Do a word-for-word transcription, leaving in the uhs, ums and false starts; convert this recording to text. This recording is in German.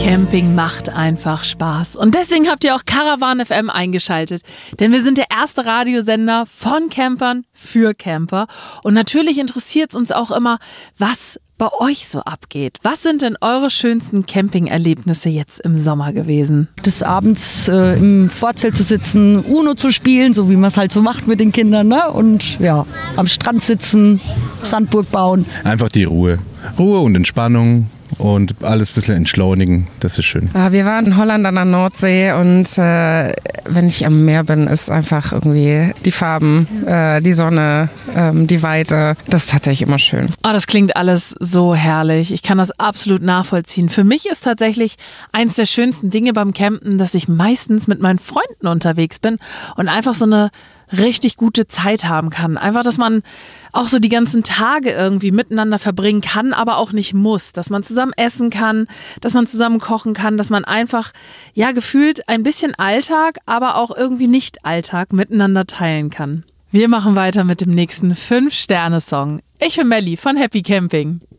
Camping macht einfach Spaß. Und deswegen habt ihr auch Caravan F M eingeschaltet. Denn wir sind der erste Radiosender von Campern für Camper. Und natürlich interessiert es uns auch immer, was bei euch so abgeht. Was sind denn eure schönsten Camping-Erlebnisse jetzt im Sommer gewesen? Des Abends äh, im Vorzelt zu sitzen, Uno zu spielen, so wie man es halt so macht mit den Kindern, ne? Und ja, am Strand sitzen, Sandburg bauen. Einfach die Ruhe. Ruhe und Entspannung und alles ein bisschen entschleunigen, das ist schön. Wir waren in Holland an der Nordsee und äh, wenn ich am Meer bin, ist einfach irgendwie die Farben, äh, die Sonne, ähm, die Weite, das ist tatsächlich immer schön. Oh, das klingt alles so herrlich. Ich kann das absolut nachvollziehen. Für mich ist tatsächlich eins der schönsten Dinge beim Campen, dass ich meistens mit meinen Freunden unterwegs bin und einfach so eine richtig gute Zeit haben kann. Einfach, dass man auch so die ganzen Tage irgendwie miteinander verbringen kann, aber auch nicht muss. Dass man zusammen essen kann, dass man zusammen kochen kann, dass man einfach, ja, gefühlt ein bisschen Alltag, aber auch irgendwie nicht Alltag miteinander teilen kann. Wir machen weiter mit dem nächsten fünf Sterne Song. Ich bin Melli von Happy Camping.